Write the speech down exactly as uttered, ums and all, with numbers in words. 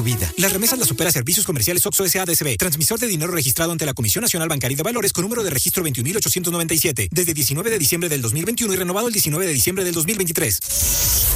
Vida. Las remesas las opera Servicios Comerciales Oxxo S A de C B, transmisor de dinero registrado ante la Comisión Nacional Bancaria y de Valores con número de registro veintiún mil ochocientos noventa y siete, desde diecinueve de diciembre del dos mil veintiuno y renovado el diecinueve de diciembre del dos mil veintitrés.